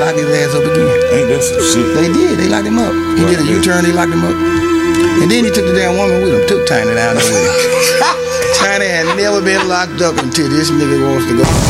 lock his ass up again. Ain't that some shit? They did. They locked him up. He did a U-turn. They locked him up. And then he took the damn woman with him. Took Tiny down there with him. Tiny had never been locked up until this nigga wants to go.